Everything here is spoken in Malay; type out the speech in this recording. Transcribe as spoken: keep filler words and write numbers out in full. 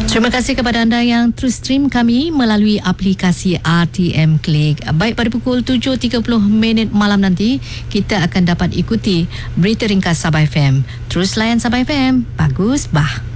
Terima kasih kepada anda yang terus stream kami melalui aplikasi R T M Click. Baik, pada pukul tujuh tiga puluh minit malam nanti, kita akan dapat ikuti berita ringkas Sabah F M. Terus layan Sabah F M. Bagus, bah.